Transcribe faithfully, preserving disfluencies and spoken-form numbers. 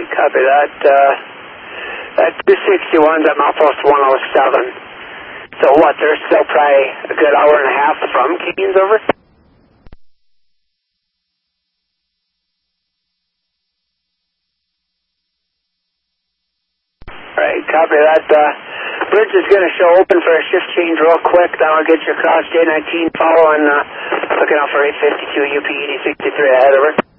Copy that. Uh, that two sixty-one's at milepost one oh seven. So what, they're still probably a good hour and a half from Keens, over? Alright, copy that. Uh, bridge is going to show open for a shift change real quick. Then I'll get you across J nineteen following, uh, looking out for eight fifty-two U P eighty sixty-three ahead, over.